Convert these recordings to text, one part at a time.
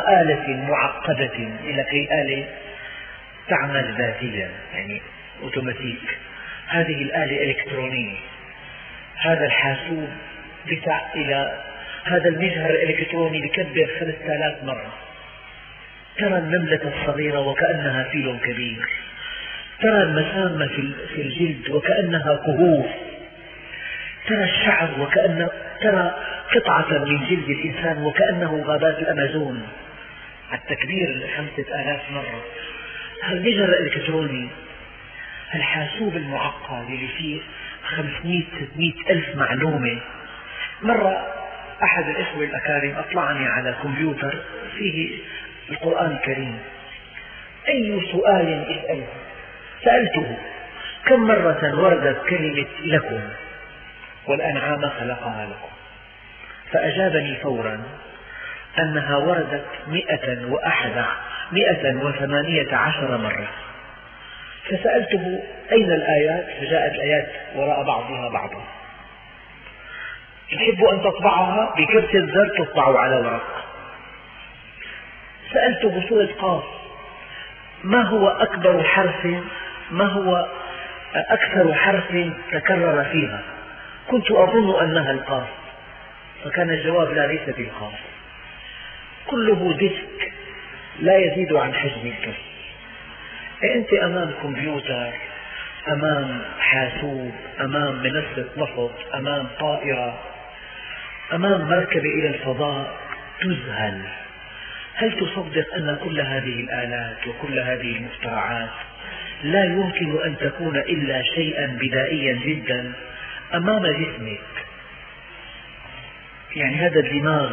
وآلة معقدة، لكي آلة تعمل ذاتيا يعني أوتوماتيك. هذه الآلة إلكترونية، هذا الحاسوب إلى هذا المجهر الإلكتروني يكبر 3000 مرة. ترى النملة الصغيرة وكأنها فيل كبير، ترى المسام في الجلد وكأنها كهوف، ترى الشعر ترى قطعة من جلد الإنسان وكأنه غابات الأمازون. التكبير 5000 مرة. المجهر الإلكتروني، الحاسوب المعقد اللي فيه 500-600 ألف معلومة. مرة أحد الإخوة الأكارم أطلعني على كمبيوتر فيه القرآن الكريم، أي سؤال اسأله سألته: كم مرة وردت كلمة لكم والأنعام خلقها لكم؟ فأجابني فورا أنها وردت 118 مرة. فسألته: أين الآيات؟ فجاءت الآيات وراء بعضها بعضا. تحب أن تطبعها؟ بكبسة زر تطبع على ورق. سألته سورة قاف: ما هو أكثر حرف تكرر فيها؟ كنت أظن أنها القاف، فكان الجواب: لا، ليست القاف. كله ديسك لا يزيد عن حجم الكف. أنت أمام كمبيوتر، أمام حاسوب، أمام منصة نفط، أمام طائرة، أمام مركبة إلى الفضاء، تذهل. هل تصدق أن كل هذه الآلات وكل هذه المخترعات لا يمكن أن تكون إلا شيئا بدائيا جدا أمام جسمك؟ يعني هذا الدماغ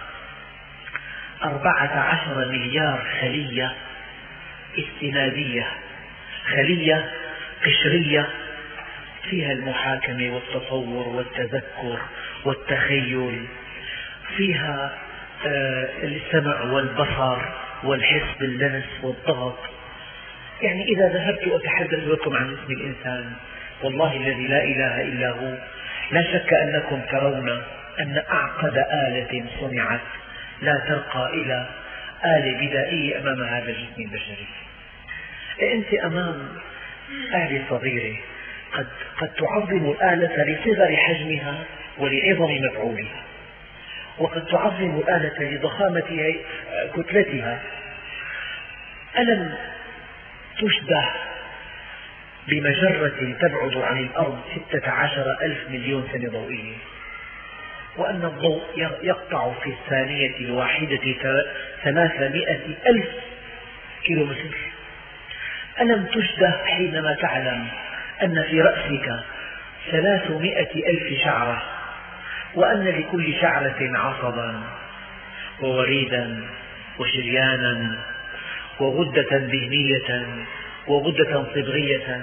14 مليار خلية استنادية، خلية قشرية فيها المحاكمة والتصور والتذكر والتخيل، فيها السمع والبصر والحس باللمس والضغط. يعني إذا ذهبت أتحدث بكم عن جسم الإنسان، والله الذي لا إله إلا هو، لا شك أنكم ترون أن أعقد آلة صنعت لا ترقى إلى آلة بدائية أمام هذا الجسم البشري. أنت أمام آلة صغيرة قد تعظم الآلة لصغر حجمها ولعظم مفعولها، وقد تعظم الآلة لضخامة كتلتها. ألم تشبه بمجرة تبعد عن الأرض 16,000 مليون سنة ضوئية، وأن الضوء يقطع في الثانية الواحدة 300,000 كيلومتر. ألم تشبه حينما تعلم أن في رأسك 300,000 شعرة، وأن لكل شعرة عصبا ووريدا وشريانا وغدة دهنية وغدة صبغية؟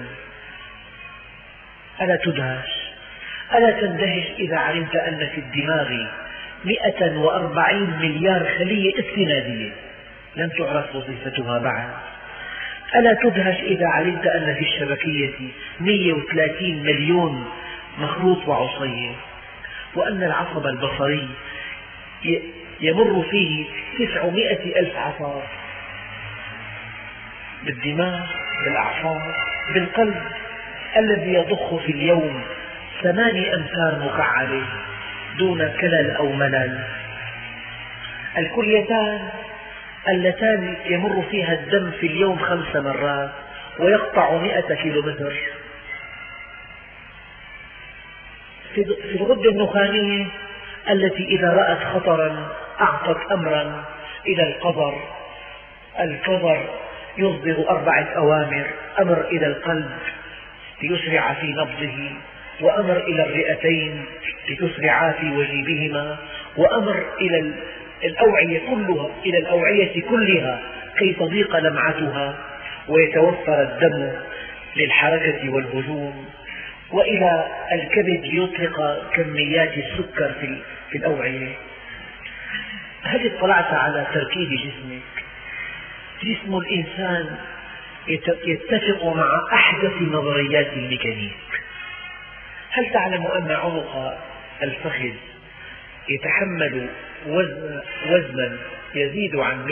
ألا تدهش؟ ألا تندهش إذا علمت أن في الدماغ 140 مليار خلية استنادية لم تعرف وظيفتها بعد؟ ألا تدهش إذا علمت أن في الشبكية 130 مليون مخروط وعصية، وأن العصب البصري يمر فيه 900,000 عصب؟ بالدماغ، بالأعصاب، بالقلب الذي يضخ في اليوم 8 أمتار مكعبة دون كلل أو ملل. الكليتان اللتان يمر فيها الدم في اليوم 5 مرات ويقطع 100 كيلومتر. في الغدة النخامية التي إذا رأت خطرا أعطت أمرا إلى القذر، القذر يصدر 4 أوامر: أمر إلى القلب ليسرع في نبضه، وأمر إلى الرئتين لتسرعا في وجيبهما، وأمر إلى الأوعية كلها كي تضيق لمعتها ويتوفر الدم للحركة والهجوم، وإلى الكبد ليطلق كميات السكر في الأوعية. هل اطلعت على تركيب جسمك؟ جسم الإنسان يتفق مع أحدث نظريات الميكانيك. هل تعلم أن عنق الفخذ يتحمل وزنا يزيد عن